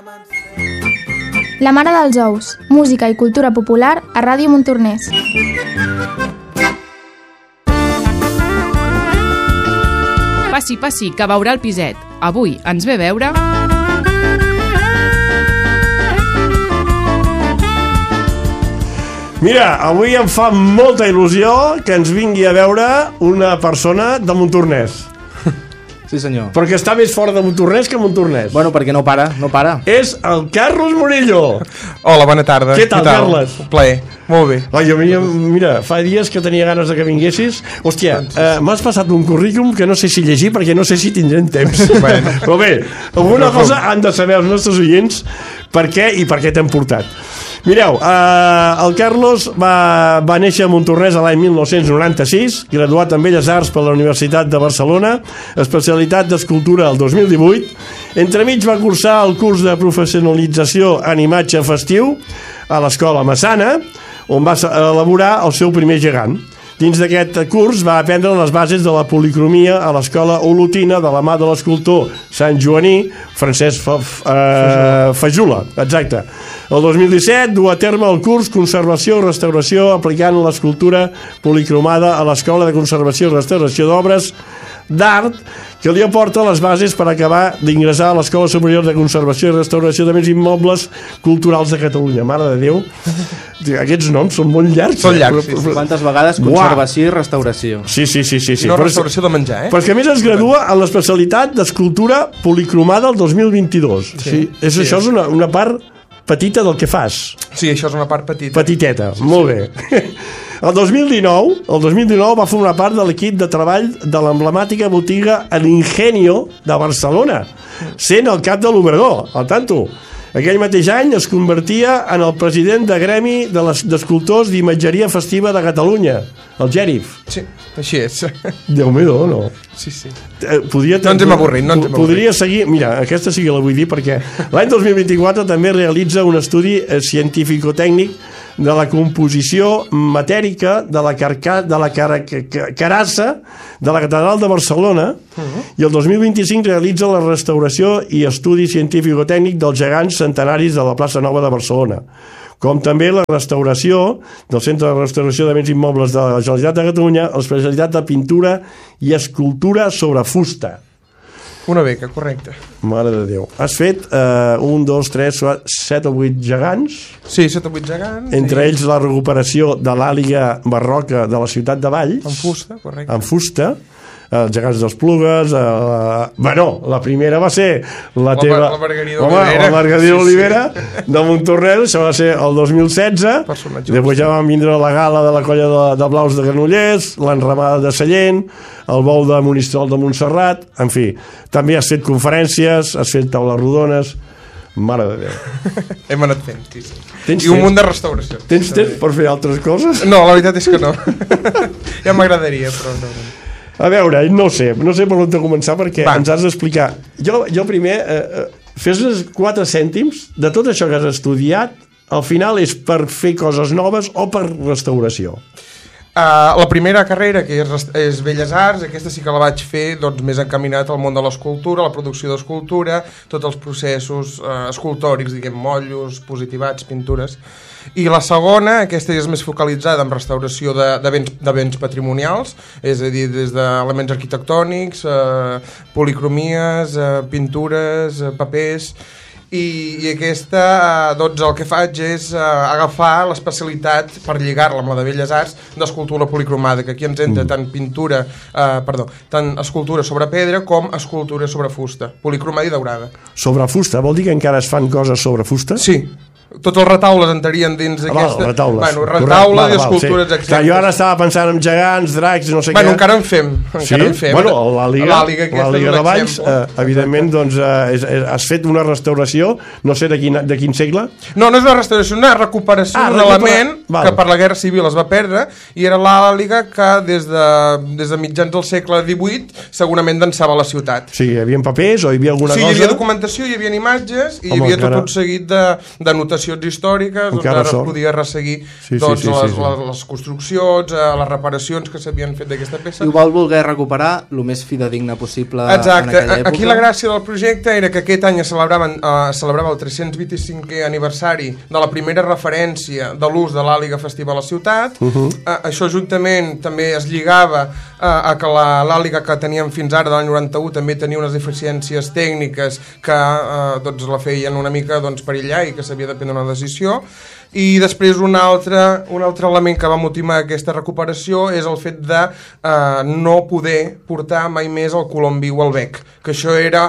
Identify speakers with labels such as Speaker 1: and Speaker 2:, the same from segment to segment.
Speaker 1: La mare dels ous, música i cultura popular a Ràdio Montornès.
Speaker 2: Passi, passi, que veurà el piset. Avui ens ve a veure...
Speaker 3: Mira, avui em fa molta il·lusió que ens vingui a veure una persona de Montornès.
Speaker 4: Sí, senyor.
Speaker 3: Perquè està més fora de Montornès que Montornès.
Speaker 4: Bueno, perquè no para.
Speaker 3: És el Carlos Murillo.
Speaker 5: Hola, bona tarda.
Speaker 3: Què tal, Carles?
Speaker 5: Un plaer, molt bé.
Speaker 3: Ai, mira, fa dies que tenia ganes de que vinguessis. Hòstia, m'has passat un currículum que no sé si llegir perquè no sé si tindrem temps.
Speaker 5: Bueno.
Speaker 3: Però bé, alguna cosa han de saber els nostres oients per què i per què t'hem portat. Mireu, el Carlos va néixer a Montornès l'any 1996, graduat en Belles Arts per la Universitat de Barcelona, especialitat d'escultura el 2018. Entremig va cursar el curs de professionalització en imatge festiu a l'Escola Massana, on va elaborar el seu primer gegant. Dins d'aquest curs va aprendre les bases de la policromia a l'Escola Olotina de la mà de l'escultor Sant Joaní Francesc Fajula. Exacte. El 2017 du a terme el curs Conservació i Restauració aplicant l'escultura policromada a l'Escola de Conservació i Restauració d'Obres d'Art, que li aporta les bases per acabar d'ingressar a l'Escola Superior de Conservació i Restauració de Béns Immobles Culturals de Catalunya. Mare de Déu, aquests noms són molt llargs.
Speaker 5: Són llargs, sí.
Speaker 4: Quantes vegades conservació i restauració.
Speaker 3: Sí.
Speaker 5: I no restauració de menjar,
Speaker 3: Però que a més es gradua en l'especialitat d'escultura policromada el 2022. Sí. Això és una part petita del que fas.
Speaker 5: Sí, això és una part petita.
Speaker 3: Petiteta, molt bé. El 2019 va formar part de l'equip de treball de l'emblemàtica botiga El Ingenio de Barcelona, sent el cap de l'Obrador, al tanto. Aquell mateix any es convertia en el president de Gremi d'Escultors d'Imatgeria Festiva de Catalunya, el GERIF.
Speaker 5: Sí, així és.
Speaker 3: Déu-me-do, no?
Speaker 5: Sí.
Speaker 3: No
Speaker 5: ens hem avorrit,
Speaker 3: Podria seguir... Mira, aquesta sí que la vull dir perquè l'any 2024 també realitza un estudi científico-tècnic de la composició matèrica de la carassa de la Catedral de Barcelona i el 2025 realitza la restauració i estudi científico-tècnic dels gegants centenaris de la plaça Nova de Barcelona, com també la restauració del Centre de Restauració de Béns Immobles de la Generalitat de Catalunya, l'especialitat de pintura i escultura sobre fusta.
Speaker 5: Una beca, correcte.
Speaker 3: Mare de Déu. Has fet 1, 2, 3, 7 o 8 gegants?
Speaker 5: Sí, 7 o 8 gegants.
Speaker 3: Entre ells la recuperació de l'àliga barroca de la ciutat de Valls.
Speaker 5: En fusta, correcte.
Speaker 3: En fusta. Els gegants d'Esplugues. Bueno, la primera va ser la teva...
Speaker 5: La Margarida Olivera.
Speaker 3: La Margarida Olivera de Montornès, això va ser el 2016. Després ja van vindre la gala de la colla de Blaus de Granollers, l'enramada de Sallent, el bou de Monistrol de Montserrat, en fi. També has fet conferències, has fet taules rodones... Mare de Déu.
Speaker 5: Hem anat fent, sí. I un munt de restauració.
Speaker 3: Tens temps per fer altres coses?
Speaker 5: No, la veritat és que no. Ja m'agradaria, però no.
Speaker 3: A veure, no sé per on començar perquè ens has d'explicar. Jo primer, fes-nos 4 cèntims de tot això que has estudiat, al final és per fer coses noves o per restauració?
Speaker 5: La primera carrera, que és Belles Arts, aquesta sí que la vaig fer més encaminat al món de l'escultura, la producció d'escultura, tots els processos escultòrics, diguem, motllos, positivats, pintures. I la segona, aquesta és més focalitzada en restauració de béns patrimonials, és a dir, des d'elements arquitectònics, policromies, pintures, papers... I aquesta, doncs el que faig és agafar l'especialitat per lligar-la amb la de Belles Arts d'escultura policromada, que aquí ens entra tant escultura sobre pedra com escultura sobre fusta, policromada i daurada.
Speaker 3: Sobre fusta? Vol dir que encara es fan coses sobre fusta?
Speaker 5: Sí. Tots els retaules entrarien dins d'aquesta...
Speaker 3: Retaules.
Speaker 5: Bueno, retaules i escultures exemples.
Speaker 3: Clar, jo ara estava pensant en gegants, dracs, no sé què...
Speaker 5: Bueno, encara en fem.
Speaker 3: Bueno, l'àliga de Valls, evidentment, doncs, has fet una restauració, no sé de quin segle?
Speaker 5: No és una restauració, una recuperació d'un element que per la Guerra Civil es va perdre, i era l'àliga que des de mitjans del segle XVIII segurament dansava a la ciutat.
Speaker 3: Sí, hi havia papers o hi havia alguna cosa?
Speaker 5: Sí, hi havia documentació, hi havia imatges, i hi havia tot un seguit d'anotacions reparacions històriques, doncs ara es podia resseguir les construccions, les reparacions que s'havien fet d'aquesta peça.
Speaker 4: I ho vol voler recuperar el més fidedigna possible.
Speaker 5: Exacte.
Speaker 4: En aquella època.
Speaker 5: Aquí la gràcia del projecte era que aquest any es celebrava el 325è aniversari de la primera referència de l'ús de l'àliga festiva a la ciutat. Això juntament també es lligava a que l'àliga que teníem fins ara de l'any 91 també tenia unes deficiències tècniques que doncs la feien una mica perillar i que s'havia de prendre una decisió. I després un altre element que va motivar aquesta recuperació és el fet de no poder portar mai més el colom viu al bec, que això era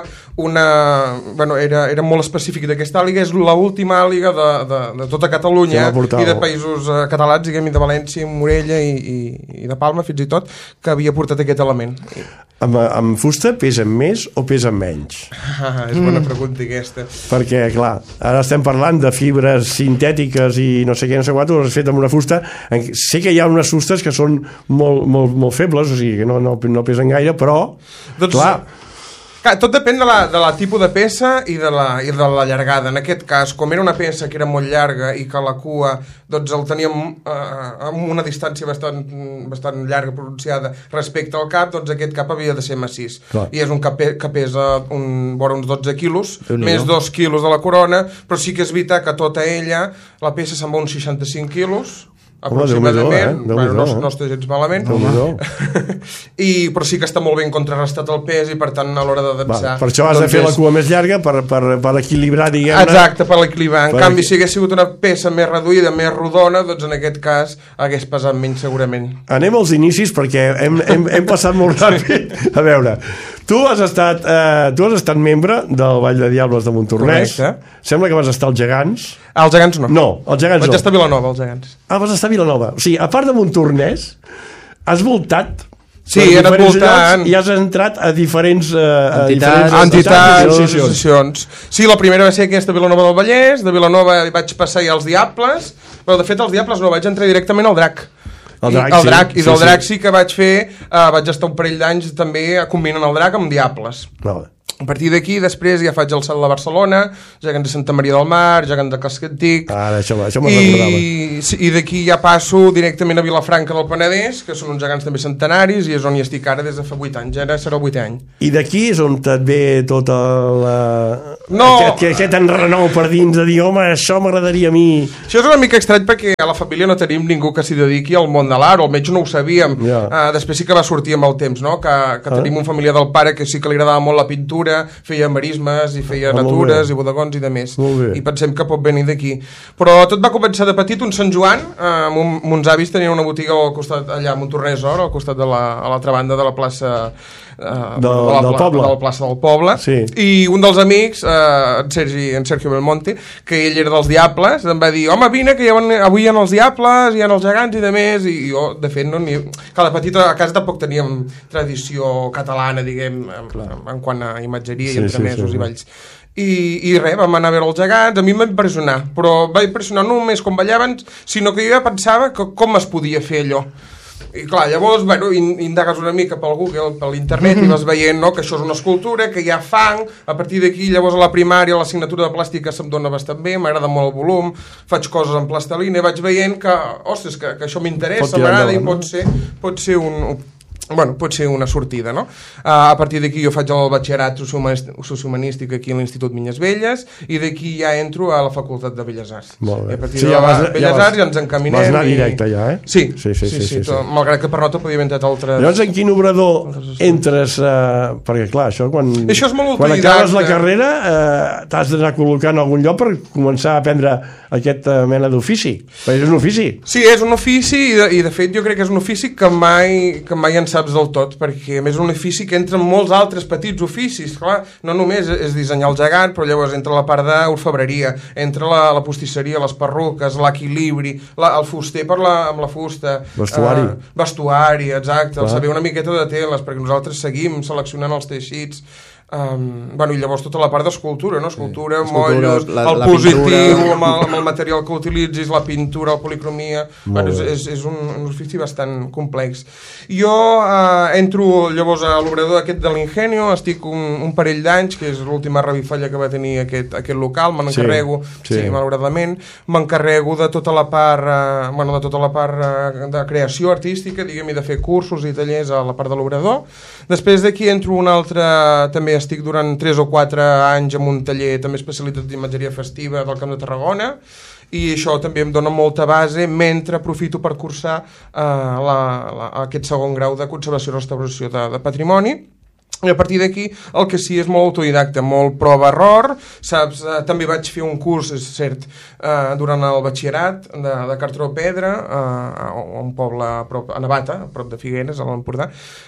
Speaker 5: era molt específic d'aquesta àliga, és l'última àliga de tota Catalunya i de països catalans, diguem, i de València, Morella i de Palma fins i tot, que havia portat aquest element.
Speaker 3: Amb fusta pesen més o pesen menys?
Speaker 5: És bona pregunta aquesta.
Speaker 3: Perquè, clar, ara estem parlant de fibres sintètiques i no sé què, no sé quantos, has fet amb una fusta. Sé que hi ha unes fustes que són molt febles, o sigui, que no pesen gaire, però, clar...
Speaker 5: Tot depèn de la tipus de peça i de la llargada. En aquest cas, com era una peça que era molt llarga i que la cua el teníem amb una distància bastant llarga, pronunciada, respecte al cap, doncs aquest cap havia de ser massís. Clar. I és un cap que pesa vora uns 12 quilos, més 2 quilos de la corona, però sí que és veritat que tota ella, la peça se'n va uns 65 quilos, aproximadament, no està gens malament, però sí que està molt ben contrarrestat el pes i per tant a l'hora de dansar...
Speaker 3: Per això has de fer la cua més llarga per equilibrar, diguem-ne...
Speaker 5: Exacte, per equilibrar. En canvi, si hagués sigut una peça més reduïda, més rodona, doncs en aquest cas hagués pesat menys segurament.
Speaker 3: Anem als inicis perquè hem passat molt ràpid. A veure, tu has estat membre del Ball de Diables de Montornès.
Speaker 5: Correcte.
Speaker 3: Sembla que vas estar als Gegants.
Speaker 5: Als Gegants no.
Speaker 3: No, als Gegants no.
Speaker 5: Vaig estar a Vilanova, als Gegants.
Speaker 3: Vas estar a Vilanova. O sigui, a part de Montornès, has voltat...
Speaker 5: Sí, he anat voltant.
Speaker 3: I has entrat a diferents
Speaker 5: entitats, associacions. Sí, la primera va ser aquesta a Vilanova del Vallès. De Vilanova vaig passar ja als Diables, però de fet als Diables no, vaig entrar directament al Drac. Del Drac sí que vaig estar un parell d'anys també combinant el Drac amb Diables. A partir d'aquí, després ja faig el salt de Barcelona, Gegants de Santa Maria del Mar, Gegants de Casc Antic...
Speaker 3: Això me'n recordava.
Speaker 5: I d'aquí ja passo directament a Vilafranca del Penedès, que són uns gegants també centenaris, i és on hi estic ara des de fa 8 anys, ara serà el 8è any.
Speaker 3: I d'aquí és on et ve tota la...
Speaker 5: No!
Speaker 3: Aquest enrenou per dins de dir, home, això m'agradaria a mi...
Speaker 5: Això és una mica estrany perquè a la família no tenim ningú que s'hi dediqui al món de l'art, o almenys no ho sabíem. Després sí que va sortir amb el temps, no? Que tenim un familiar del pare que sí que li agradava molt la pintura, feia marismes i feia natures i bodegons i de més, i pensem que pot venir d'aquí, però tot va començar de petit. Un Sant Joan, mons avis tenien una botiga al costat, allà a Montornès Or, al costat a l'altra banda de la plaça
Speaker 3: del poble,
Speaker 5: de la plaça del poble, i un dels amics, en Sergio Belmonte, que ell era dels Diables, em va dir, home, vine que avui hi ha els Diables, hi ha els Gegants i de més, i jo de fet cada petit a casa tampoc teníem tradició catalana, diguem, en quant a imatgeria i entremesos i balls. I res, vam anar a veure els Gegants. A mi em va impressionar, però va impressionar no només com ballaven, sinó que jo ja pensava com es podia fer allò. I clar, llavors, indagues una mica pel Google, per l'internet, i vas veient que això és una escultura, que hi ha fang. A partir d'aquí, llavors a la primària l'assignatura de plàstica se'm dona bastant bé, m'agrada molt el volum, faig coses en plastelina i vaig veient que, ostres, que això m'interessa, m'agrada, i pot ser una sortida, no? A partir d'aquí jo faig el batxillerat sociohumanístic aquí a l'Institut Vinyes Velles, i d'aquí ja entro a la Facultat de Belles Arts.
Speaker 3: Molt bé.
Speaker 5: A partir de Belles Arts ja ens encaminem.
Speaker 3: Vas anar directe ja, eh?
Speaker 5: Sí. Malgrat que per nota podíem entrar altres...
Speaker 3: Llavors, en quin obrador entres? Perquè, clar, això
Speaker 5: és molt
Speaker 3: quan acabes la carrera t'has d'anar col·locant en algun lloc per començar a aprendre aquesta mena d'ofici. Perquè és un ofici.
Speaker 5: Sí, és un ofici, i de fet jo crec que és un ofici que mai en saps del tot, perquè a més és un ofici que entra en molts altres petits oficis. Clar, no només és dissenyar el gegant, però llavors entra la part d'orfebreria, entra la postisseria, les perruques, l'equilibri, el fuster amb la fusta, vestuari, exacte, el saber una miqueta de teles, perquè nosaltres seguim seleccionant els teixits, I llavors tota la part d'escultura, no? Escultura, molles, el positiu, amb el material que utilitzis, la pintura, la policromia... És un ofici bastant complex. Jo entro llavors a l'obrador aquest de l'Ingenio, estic un parell d'anys, que és l'última revifalla que va tenir aquest local, me n'encarrego, malauradament, m'encarrego de tota la part de creació artística, diguem, i de fer cursos i tallers a la part de l'obrador. Després d'aquí entro un altre, també estic durant 3 o 4 anys en un taller també especialitzat d'imatgeria festiva del Camp de Tarragona, i això també em dona molta base mentre aprofito per cursar aquest segon grau de conservació i restauració de patrimoni. I a partir d'aquí el que sí és molt autodidacta, molt prova-error, saps? També vaig fer un curs, és cert, durant el batxillerat de cartró pedra a un poble a Navata, a prop de Figueres, a l'Empordà,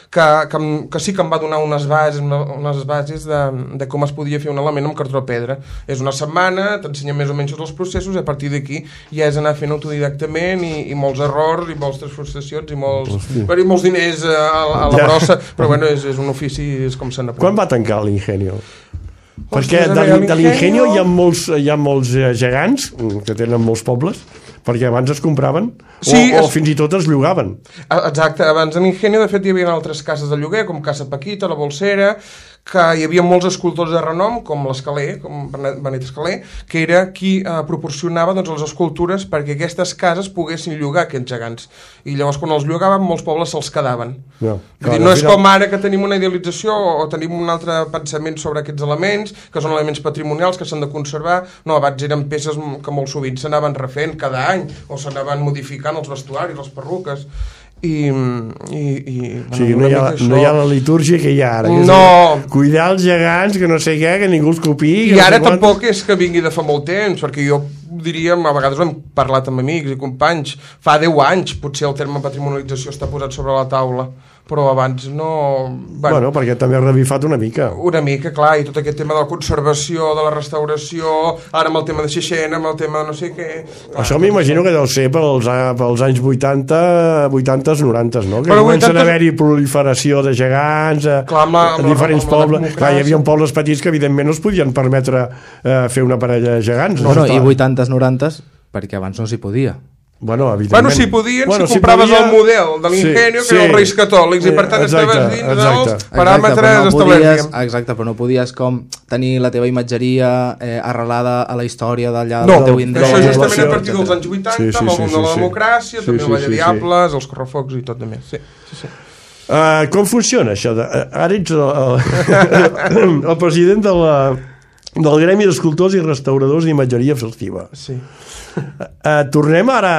Speaker 5: que sí que em va donar unes bases de com es podia fer un element amb cartró pedra. És una setmana, t'ensenya més o menys tots els processos, i a partir d'aquí ja és anar fent autodidactament i molts errors i moltes frustracions i molts diners a la brossa, però bueno, és un ofici com s'han après.
Speaker 3: Quan va tancar l'Ingenio? Perquè de l'Ingenio hi ha molts gegants que tenen molts pobles, perquè abans es compraven o fins i tot es llogaven.
Speaker 5: Exacte, abans de l'Ingenio de fet hi havia altres cases de lloguer com Casa Paquita, La Bolsera, que hi havia molts escultors de renom com l'Escaler, com Benet Escaler, que era qui proporcionava les escultures perquè aquestes cases poguessin llogar aquests gegants, i llavors quan els llogaven molts pobles se'ls quedaven. No és com ara que tenim una idealització o tenim un altre pensament sobre aquests elements, que són elements patrimonials que s'han de conservar. No, abans eren peces que molt sovint s'anaven refent cada any o s'anaven modificant els vestuaris, les perruques. No
Speaker 3: hi ha la litúrgia que hi ha ara, cuidar els gegants, que no sé què, que ningú els copiï,
Speaker 5: i ara tampoc és que vingui de fa molt temps, perquè jo diria, a vegades ho hem parlat amb amics i companys, fa 10 anys potser el terme patrimonialització està posat sobre la taula, però abans no...
Speaker 3: Bueno, perquè també ha revifat una mica.
Speaker 5: Una mica, clar, i tot aquest tema de la conservació, de la restauració, ara amb el tema de Xixena, amb el tema de no sé què...
Speaker 3: Això m'imagino que deu ser pels anys 80, 80s, 90s, no? Que comencen a haver-hi proliferació de gegants a diferents pobles. Clar, hi havia pobles petits que evidentment no es podien permetre fer una parella de gegants.
Speaker 4: I 80s, 90s, perquè abans no s'hi podia.
Speaker 3: Bueno, evidentment.
Speaker 5: Si podien, si compraves el model de l'Ingenio, que eren els Reis Catòlics, i per tant estaves dins dels paràmetres establerts.
Speaker 4: Exacte, però no podies com tenir la teva imatgeria arrelada a la història d'allà
Speaker 5: del teu indret. Això justament a partir dels anys 80, amb el món de la democràcia, també el Valle de Diables, els correfocs i tot de més.
Speaker 3: Com funciona això? Ara ets el president del Gremi d'Escultors i Restauradors d'Imatgeria Festiva.
Speaker 5: Sí.
Speaker 3: Tornem ara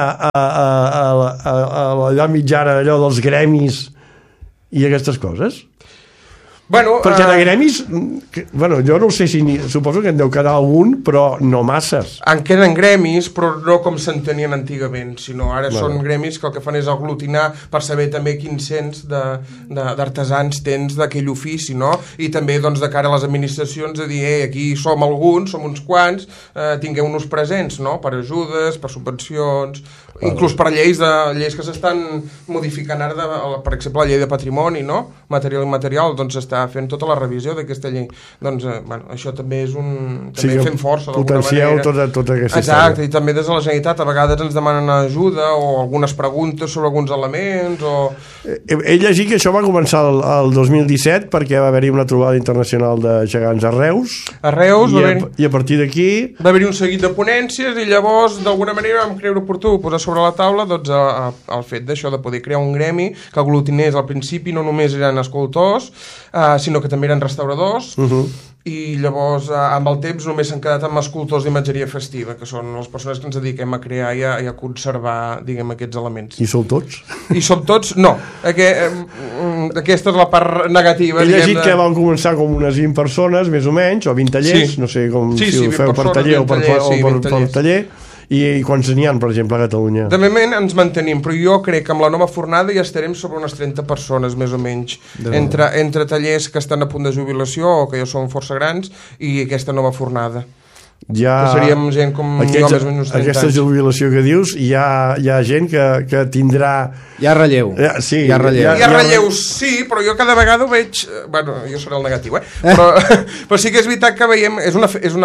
Speaker 3: a l'edat mitjana, allò dels gremis i aquestes coses? Perquè de gremis, jo no sé si suposo que en deu quedar algun, però no masses.
Speaker 5: En queden gremis, però no com s'entenien antigament, sinó ara són gremis que el que fan és aglutinar per saber també quin cens d'artesans tens d'aquell ofici, no? I també de cara a les administracions de dir, aquí som alguns, som uns quants, tingueu-nos presents, no? Per ajudes, per subvencions, inclús per lleis que s'estan modificant ara, per exemple la llei de patrimoni, no? Material i immaterial, doncs està fent tota la revisió d'aquesta llei. Doncs, això també és també fem força d'alguna manera.
Speaker 3: Tota aquesta
Speaker 5: Exacte, i també des de la Generalitat a vegades ens demanen ajuda o algunes preguntes sobre alguns elements
Speaker 3: He llegit que això va començar el 2017 perquè va haver-hi una trobada internacional de gegants a Reus. I a partir d'aquí
Speaker 5: va haver-hi un seguit de ponències i llavors d'alguna manera vam creure oportú posar sobre la taula el fet d'això de poder crear un gremi que aglutinés al principi no només eren escultors sinó que també eren restauradors i llavors amb el temps només s'han quedat amb escultors d'imatgeria festiva, que són les persones que ens dediquem a crear i a conservar, diguem, aquests elements.
Speaker 3: I sou tots?
Speaker 5: I som tots? No. Aquesta és la part negativa.
Speaker 3: He llegit que van començar com unes 20 persones, més o menys, o 20 tallers, no sé si ho feu per taller o per taller. I quants n'hi ha, per exemple, a Catalunya?
Speaker 5: De moment ens mantenim, però jo crec que amb la nova fornada ja estarem sobre unes 30 persones, més o menys, entre tallers que estan a punt de jubilació o que ja són força grans i aquesta nova fornada. que seríem gent com jo més o menys 30
Speaker 3: aquesta
Speaker 5: anys.
Speaker 3: jubilació que dius, hi ha gent que tindrà...
Speaker 4: Hi ha relleu.
Speaker 3: Sí,
Speaker 4: hi ha relleu.
Speaker 5: Hi ha relleus, sí, però jo cada vegada ho veig... Bueno, jo seré el negatiu, però sí que és veritat que veiem... És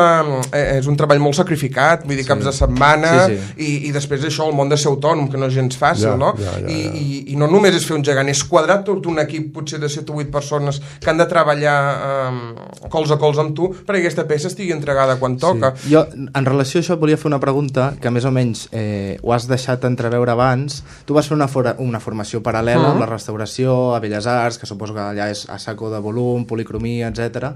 Speaker 5: un treball molt sacrificat, vull dir, caps de setmana, i després això, el món de ser autònom, que no és gens fàcil, no? I no només és fer un gegant, és quadrar tot un equip, potser de 7 o 8 persones, que han de treballar cols a cols amb tu perquè aquesta peça estigui entregada quan toca.
Speaker 4: Jo, en relació a això, volia fer una pregunta que més o menys ho has deixat entreveure abans. Tu vas fer una formació paral·lela amb la restauració a Belles Arts, que suposo que allà és a saco de volum, policromia, etc.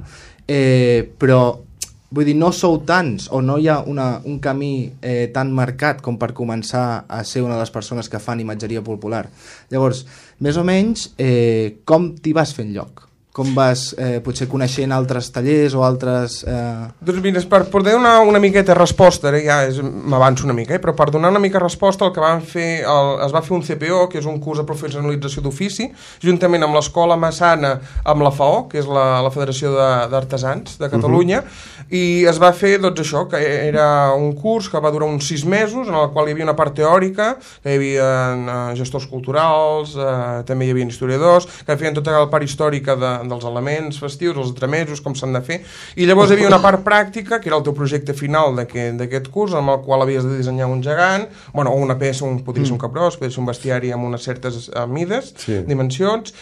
Speaker 4: Però, vull dir, no sou tants, o no hi ha un camí tan marcat com per començar a ser una de les persones que fan imatgeria popular. Llavors, més o menys, com t'hi vas fent lloc? Com vas potser coneixent altres tallers o altres...
Speaker 5: Doncs mira, per donar una miqueta resposta, ja m'avanço una mica, però per donar una mica resposta el que vam fer, es va fer un CPO, que és un curs de professionalització d'ofici, juntament amb l'Escola Massana, amb la FAO, que és la Federació d'Artesans de Catalunya, i es va fer, doncs això, que era un curs que va durar uns 6 mesos, en el qual hi havia una part teòrica, que hi havia gestors culturals, també hi havia historiadors, que feien tota la part històrica dels elements festius, els tremesos, com s'han de fer, i llavors hi havia una part pràctica, que era el teu projecte final d'aquest curs, amb el qual havies de dissenyar un gegant, bueno, o una peça, podria ser un cabrós, podria ser un bestiari amb unes certes mides, dimensions,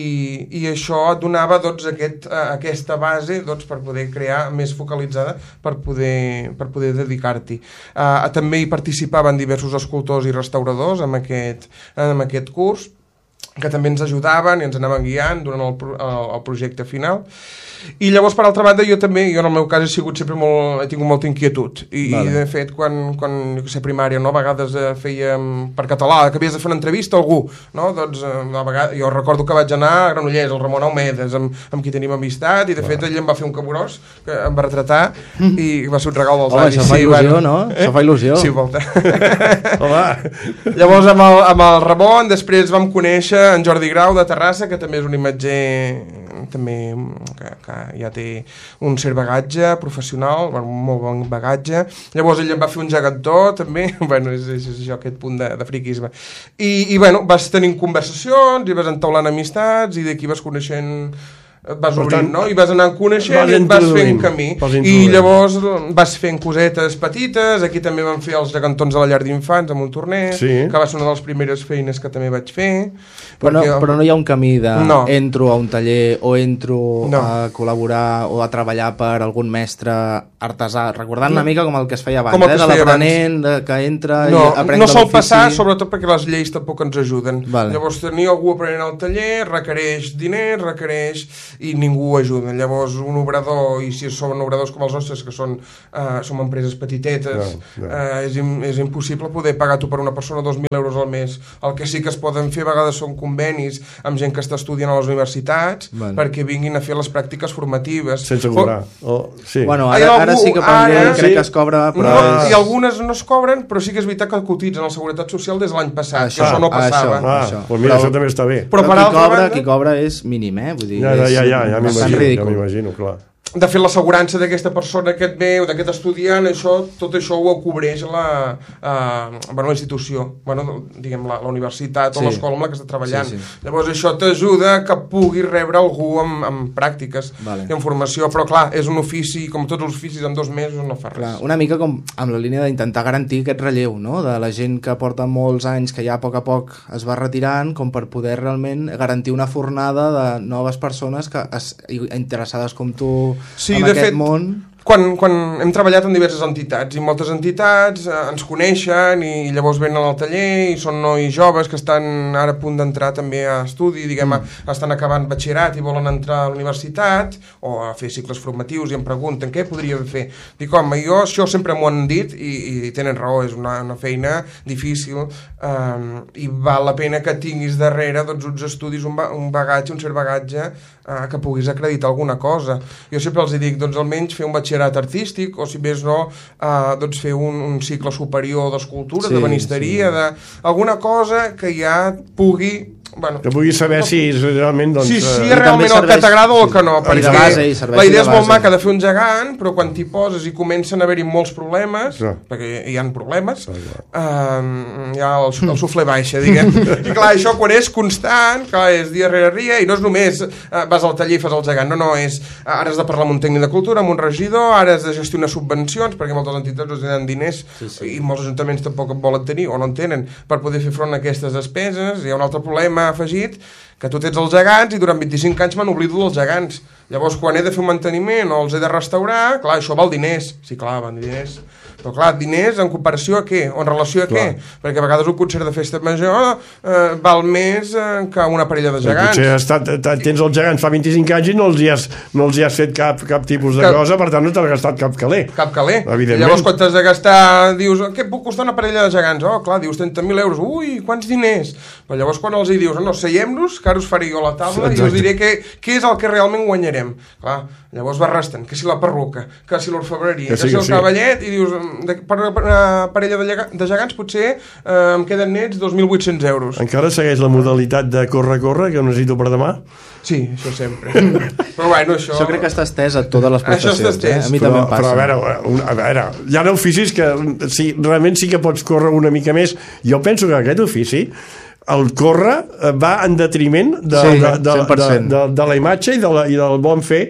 Speaker 5: i això et donava doncs, aquesta base doncs, per poder crear més focalitzada, per poder dedicar-t'hi. També hi participaven diversos escultors i restauradors en aquest curs, que també ens ajudaven i ens anaven guiant durant el projecte final. I llavors, per altra banda, jo en el meu cas he tingut molta inquietud i de fet, quan jo sé, primària, no, a vegades fèiem per català, que havies de fer una entrevista a algú, no? Doncs a vegades, jo recordo que vaig anar a Granollers, al Ramon Aumedes, amb qui tenim amistat, i de fet ell em va fer un cabrós, que em va retratar, i va ser un regal dels anys.
Speaker 4: Això fa il·lusió, no? Això fa il·lusió.
Speaker 5: Sí, volta. Llavors, amb el Ramon, després vam conèixer en Jordi Grau de Terrassa, que també és un imatger també que ja té un cert bagatge professional, un molt bon bagatge. Llavors ell em va fer un gegantó també, bueno, és això, aquest punt de friquisme. I bueno, vas tenint conversacions i vas entaulant amistats i d'aquí vas coneixent, et vas obrint, no? I vas anar coneixent i et vas fent camí. I llavors vas fent cosetes petites. Aquí també vam fer els gegantons de la llar d'infants a Montornès, que va ser una de les primeres feines que també vaig fer.
Speaker 4: Però no hi ha un camí de entro a un taller o entro a col·laborar o a treballar per algun mestre artesà, recordant una mica com el que es feia abans, de l'aprenent que entra i aprèn de l'ofici. No sol passar, sobretot perquè les lleis tampoc ens ajuden. Llavors tenir algú aprenent al taller requereix diners, requereix i ningú ajuda. Llavors un obrador, i si són obradors com els nostres, que som empreses petitetes, és impossible poder pagar tu per una persona 2.000 euros al mes. El que sí que es poden fer a vegades són convenis amb gent que està estudiant a les universitats perquè vinguin a fer les pràctiques formatives.
Speaker 3: Sense cobrar.
Speaker 4: Bueno, ara sí que per llei crec que es cobra, però
Speaker 5: i algunes no es cobren, però sí que és veritat que cotitzen a la Seguretat Social des de l'any passat, que això no passava.
Speaker 3: Doncs mira, això també està bé.
Speaker 4: Però qui cobra és mínim, vull dir,
Speaker 3: ja m'imagino, clar.
Speaker 5: De fet, l'assegurança d'aquesta persona que et ve o d'aquest estudiant, tot això ho cobreix la institució, diguem, la universitat o l'escola amb la que està treballant. Llavors això t'ajuda que puguis rebre algú amb pràctiques i amb formació, però clar, és un ofici, com tots els oficis, en 2 mesos no fa res.
Speaker 4: Una mica com amb la línia d'intentar garantir aquest relleu, no? De la gent que porta molts anys, que ja a poc es va retirant, com per poder realment garantir una fornada de noves persones interessades com tu en aquest món.
Speaker 5: Quan hem treballat en diverses entitats i moltes entitats ens coneixen i llavors venen al taller i són nois joves que estan ara a punt d'entrar també a estudi, diguem, estan acabant batxillerat i volen entrar a la universitat o a fer cicles formatius i em pregunten què podríem fer. Dic, home, això sempre m'ho han dit i tenen raó, és una feina difícil i val la pena que tinguis darrere uns estudis, un bagatge, un cert bagatge que puguis acreditar alguna cosa. Jo sempre els dic, almenys fer un batxillerat artístic o si més no, fer un cicle superior d'escultura, de banisteria, alguna cosa que ja pugui
Speaker 3: que puguis saber si realment...
Speaker 5: Si és realment el que t'agrada o el que no, perquè la idea és molt maca de fer un gegant, però quan t'hi poses i comencen a haver-hi molts problemes, perquè hi ha problemes, ja el suflé baixa, diguem. I clar, això quan és constant, clar, és dia rere dia, i no és només vas al taller i fas el gegant, no, és ara has de parlar amb un tècnic de cultura, amb un regidor, ara has de gestionar subvencions, perquè moltes entitats no tenen diners, i molts ajuntaments tampoc en volen tenir, o no en tenen, per poder fer front a aquestes despeses. Hi ha un altre problema afegit, que tu tens els gegants i durant 25 anys m'han oblidat dels gegants. Llavors, quan he de fer un manteniment o els he de restaurar, clar, això val diners. Sí, clar, van diners. Però clar, diners en comparació a què? O en relació a què? Perquè a vegades un concert de festa major val més que una parella de gegants.
Speaker 3: Potser tens els gegants fa 25 anys i no els hi has fet cap tipus de cosa, per tant no t'has gastat cap caler.
Speaker 5: Cap caler. Llavors quan t'has de gastar, dius, què puc costar una parella de gegants? Oh, clar, dius 30.000 euros. Ui, quants diners? Però llavors quan els hi dius, no, seiem-nos, que ara us faré jo a la taula i us diré què és el que realment guanyarem. Clar, llavors va restant, que si la perruca, que si l'orfebreria, que si el cavallet, i dius, per una parella de gegants potser em queden nets 2.800 euros.
Speaker 3: Encara segueix la modalitat de córrer, que ho necessito per demà?
Speaker 5: Sí, això sempre. Però bueno, això
Speaker 4: crec que està estès a totes les professions. A mi també em passa.
Speaker 3: Però a veure, hi ha oficis que realment sí que pots córrer una mica més. Jo penso que aquest ofici el córrer va en detriment de la imatge i del bon fer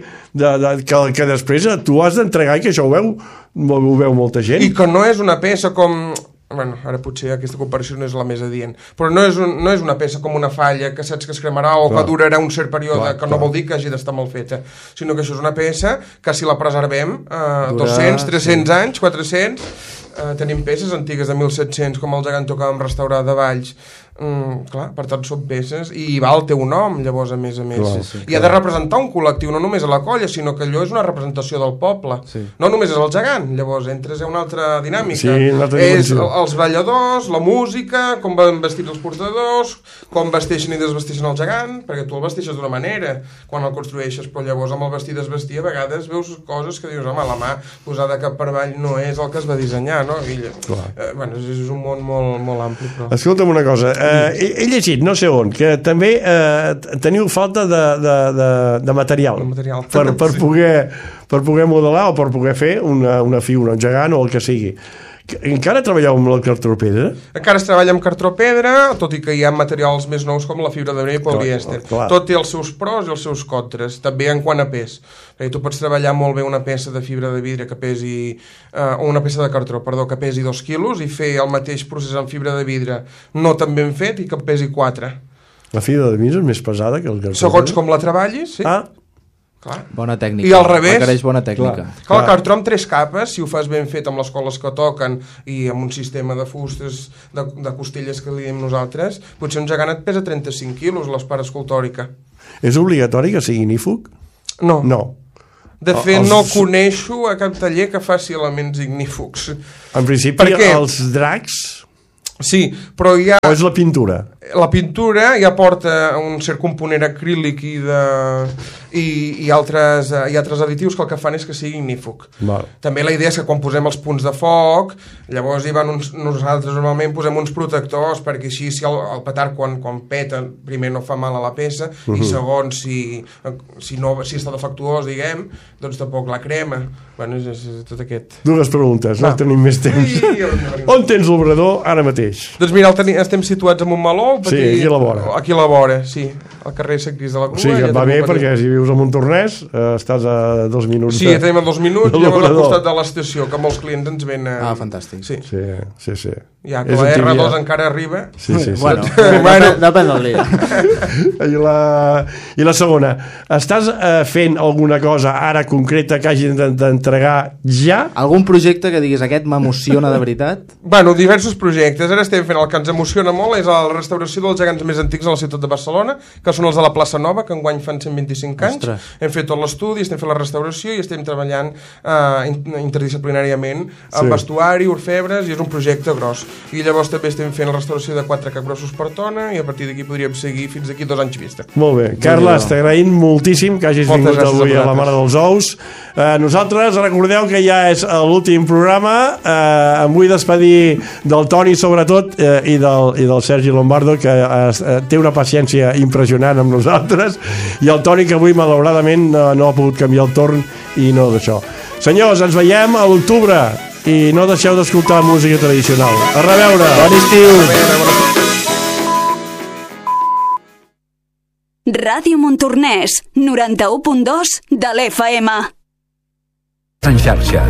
Speaker 3: que després tu has d'entregar, i que això ho veu molta gent.
Speaker 5: I que no és una peça com... Bueno, ara potser aquesta comparació no és la més adient, però no és una peça com una falla que saps que es cremarà o que durarà un cert període, que no vol dir que hagi d'estar mal feta, sinó que això és una peça que si la preservem 200, 300 anys, 400, tenim peces antigues de 1700 com el gegant tocàvem restaurar de Valls. Clar, per tant són peces i va el teu nom, llavors a més i ha de representar un col·lectiu, no només a la colla, sinó que allò és una representació del poble, no només és el gegant, llavors entres a una altra dinàmica, és els balladors, la música, com van vestits els portadors, com vesteixen i desvesteixen el gegant, perquè tu el vesteixes d'una manera quan el construeixes, però llavors amb el vestir desvestir a vegades veus coses que dius, home, la mà posada cap per avall no és el que es va dissenyar, no? Bueno, és un món molt ampli, però...
Speaker 3: Escolta'm una cosa, he llegit, no sé on, que també teniu falta de material per poder modelar o per poder fer una figura, un gegant o el que sigui. Encara treballeu amb la cartropedra?
Speaker 5: Encara es treballa amb cartropedra, tot i que hi ha materials més nous com la fibra de neu i polièster. Tot té els seus pros i els seus contres, també en quant a pes. Tu pots treballar molt bé una peça de fibra de vidre que pesi, o una peça de cartró, perdó, que pesi 2 quilos i fer el mateix procés amb fibra de vidre no tan ben fet i que pesi 4.
Speaker 3: La fibra de vidre és més pesada que el cartró?
Speaker 5: Segons com la treballis, sí. Clar.
Speaker 4: Bona tècnica.
Speaker 5: I al revés.
Speaker 4: Requereix bona tècnica.
Speaker 5: Clar, el cartró amb 3 capes, si ho fas ben fet amb les coles que toquen i amb un sistema de fustes, de costelles que li diem nosaltres, potser un gegant et pesa 35 quilos, l'espara escultòrica.
Speaker 3: És obligatori que sigui ignífug?
Speaker 5: No. De fet, no coneixo a cap taller que faci elements ignífugs.
Speaker 3: En principi, els dracs...
Speaker 5: Sí, però hi ha...
Speaker 3: O és la pintura?
Speaker 5: La pintura ja porta un cert component acrílic i altres additius que el que fan és que sigui ignífug. També la idea és que quan posem els punts de foc, llavors nosaltres normalment posem uns protectors perquè així si el petard quan peta primer no fa mal a la peça i segon si està defectuós, diguem, doncs tampoc la crema. Bueno, és tot aquest...
Speaker 3: Dues preguntes, no tenim més temps. On tens l'obrador ara mateix?
Speaker 5: Doncs mira, estem situats en un meló.
Speaker 3: Sí, aquí a la vora.
Speaker 5: Aquí a la vora, sí. Al carrer Sant Crist de la Crua.
Speaker 3: Sí, que et va bé perquè si vius a Montornès estàs a 2 minuts.
Speaker 5: Sí, tenim a 2 minuts, llavors al costat de l'estació, que molts clients ens venen...
Speaker 4: fantàstic.
Speaker 3: Sí.
Speaker 5: Ja, que la R2 encara arriba.
Speaker 3: Sí.
Speaker 4: Bueno, depèn del dia.
Speaker 3: I la segona, estàs fent alguna cosa ara concreta que hagin d'entregar ja?
Speaker 4: Algun projecte que diguis aquest m'emociona de veritat?
Speaker 5: Bueno, diversos projectes. Ara estem fent el que ens emociona molt és la restauració dels gegants més antics a la ciutat de Barcelona, que són els de la plaça Nova, que enguany fan 125 anys. Hem fet tot l'estudi, estem fent la restauració i estem treballant interdisciplinàriament amb vestuari, orfebres, i és un projecte gros. I llavors també estem fent la restauració de 4 capgrossos per tona i a partir d'aquí podríem seguir fins aquí 2 anys vista. Molt bé.
Speaker 3: Carles, t'agraïm moltíssim que hagis vingut avui a la Mare dels Ous. Nosaltres, recordeu que ja és l'últim programa. Em vull despedir del Toni, sobretot, i del Sergi Lombardo, que té una paciència impressionant amb nosaltres, i el Toni, que avui, malauradament, no ha pogut canviar el torn i no d'això. Senyors, ens veiem a l'octubre i no deixeu d'escoltar música tradicional. A reveure! Bon estiu!
Speaker 6: Ràdio Montornès, 91.2 de l'FM.
Speaker 7: En xarxa.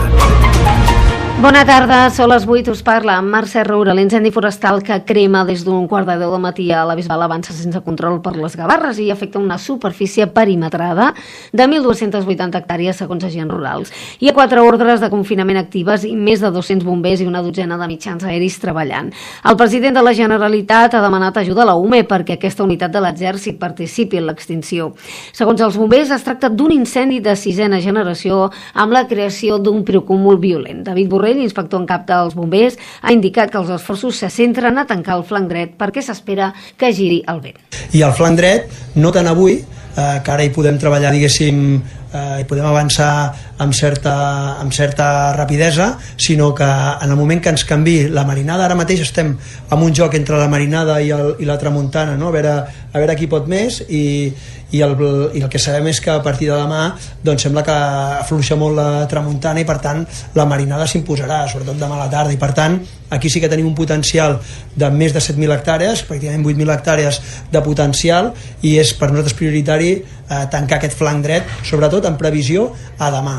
Speaker 8: Bona tarda, són les 8, us parla Mercè Roura. L'incendi forestal que crema des d'un 9:15 del matí a la Bisbal avança sense control per les Gavarres i afecta una superfície perimetrada de 1.280 hectàrees segons agents rurals. Hi ha 4 ordres de confinament actives i més de 200 bombers i una dotzena de mitjans aeris treballant. El president de la Generalitat ha demanat ajuda a la UME perquè aquesta unitat de l'exèrcit participi en l'extinció. Segons els bombers, es tracta d'un incendi de 6a generació amb la creació d'un pirocúmul violent. David Borrell, inspector en cap dels bombers, ha indicat que els esforços se centren a tancar el flanc dret perquè s'espera que giri el vent.
Speaker 9: I el flanc dret, no tant avui, que ara hi podem treballar, diguéssim, i podem avançar amb certa rapidesa, sinó que en el moment que ens canvi la marinada, ara mateix estem en un joc entre la marinada i la tramuntana, no? a veure qui pot més, i el que sabem és que a partir de demà doncs sembla que afluixa molt la tramuntana i per tant la marinada s'imposarà, sobretot demà a la tarda, i per tant aquí sí que tenim un potencial de més de 7.000 hectàrees, pràcticament 8.000 hectàrees de potencial, i és per nosaltres prioritari tancar aquest flanc dret, sobretot en previsió a demà.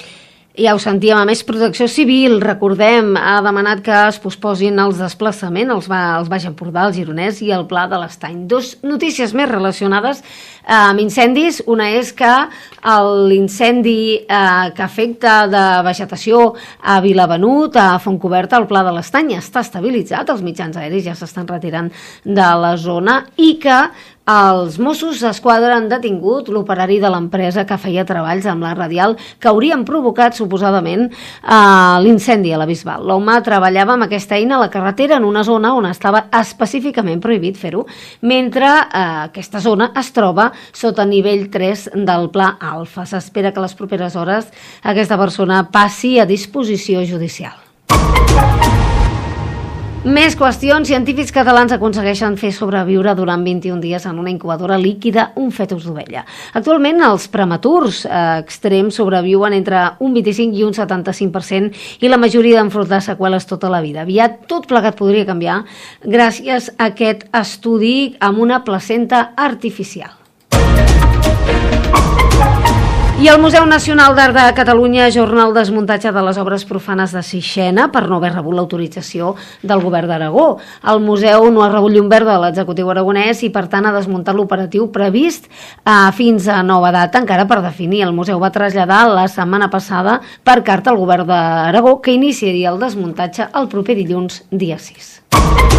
Speaker 8: Ja ho sentíem, a més Protecció Civil, recordem, ha demanat que es posposin els desplaçaments als Baix Empordà, al Gironès i al Pla de l'Estany. 2 notícies més relacionades amb incendis. Una és que l'incendi que afecta de vegetació a Vilavenut, a Fontcoberta, al Pla de l'Estany, està estabilitzat, els mitjans aeris ja s'estan retirant de la zona, i que els Mossos d'Esquadra han detingut l'operari de l'empresa que feia treballs amb la radial que haurien provocat suposadament l'incendi a la Bisbal. L'home treballava amb aquesta eina a la carretera en una zona on estava específicament prohibit fer-ho, mentre aquesta zona es troba sota nivell 3 del Pla Alfa. S'espera que a les properes hores aquesta persona passi a disposició judicial. Més qüestions. Científics catalans aconsegueixen fer sobreviure durant 21 dies en una incubadora líquida un fetus d'ovella. Actualment els prematurs extrems sobreviuen entre un 25 i un 75% i la majoria d'enfrontar seqüeles tota la vida. Aviat tot plegat podria canviar gràcies a aquest estudi amb una placenta artificial. I el Museu Nacional d'Art de Catalunya ajorna el desmuntatge de les obres profanes de Sixena per no haver rebut l'autorització del govern d'Aragó. El museu no ha rebut llum verda de l'executiu aragonès i, per tant, ha desmuntat l'operatiu previst fins a nova data, encara per definir. El museu va traslladar la setmana passada per carta al govern d'Aragó que iniciaria el desmuntatge el proper dilluns, dia 6.